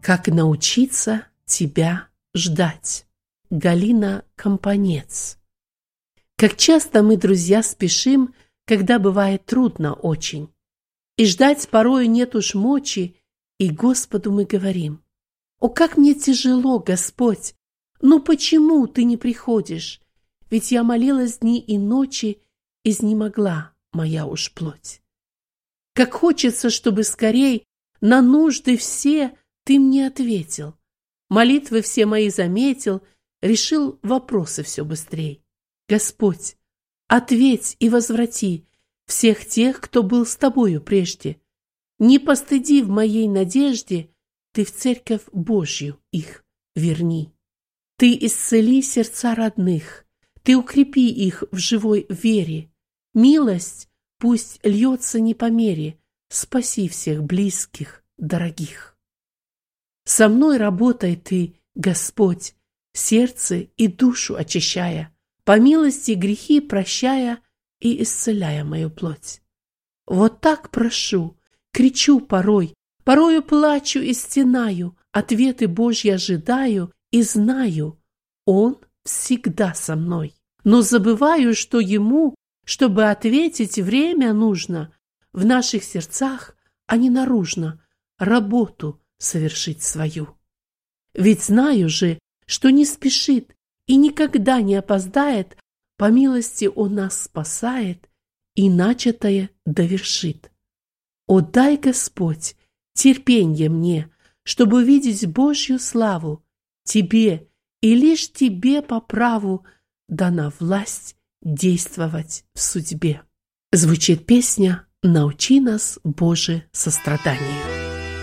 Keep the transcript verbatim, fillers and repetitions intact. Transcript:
Как научиться тебя ждать? Галина Компанец. Как часто мы, друзья, спешим, когда бывает трудно очень. И ждать порою нет уж мочи, и Господу мы говорим: «О, как мне тяжело, Господь! Ну почему Ты не приходишь? Ведь я молилась дни и ночи, изнемогла моя уж плоть. Как хочется, чтобы скорей на нужды все Ты мне ответил, молитвы все мои заметил, решил вопросы все быстрей. Господь, ответь и возврати всех тех, кто был с Тобою прежде. Не постыди в моей надежде, Ты в церковь Божью их верни. Ты исцели сердца родных, Ты укрепи их в живой вере. Милость пусть льется не по мере, спаси всех близких, дорогих. Со мной работай Ты, Господь, сердце и душу очищая, по милости грехи прощая и исцеляя мою плоть. Вот так прошу, кричу порой, порою плачу и стенаю, ответы Божьи ожидаю и знаю, Он всегда со мной. Но забываю, что Ему, чтобы ответить, время нужно в наших сердцах, а не наружно, работу совершить свою. Ведь знаю же, что не спешит и никогда не опоздает, по милости Он нас спасает и начатое довершит. О, дай, Господь, терпенье мне, чтобы увидеть Божью славу. Тебе и лишь Тебе по праву дана власть действовать в судьбе. Звучит песня «Научи нас, Боже, состраданию».